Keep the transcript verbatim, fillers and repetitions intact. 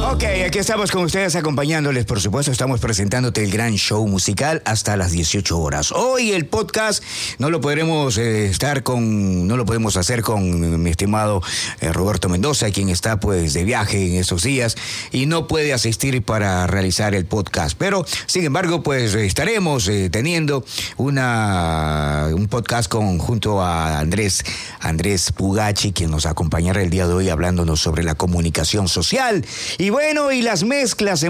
Ok, aquí estamos con ustedes acompañándoles, por supuesto, estamos presentándote el gran show musical hasta las dieciocho horas. Hoy el podcast no lo podremos eh, estar con, no lo podemos hacer con mi estimado eh, Roberto Mendoza, quien está pues de viaje en estos días y no puede asistir para realizar el podcast. Pero, sin embargo, pues estaremos eh, teniendo una un podcast con junto a Andrés, Andrés Pugachi, quien nos acompañará el día de hoy hablándonos sobre la comunicación social. Y bueno, y las mezclas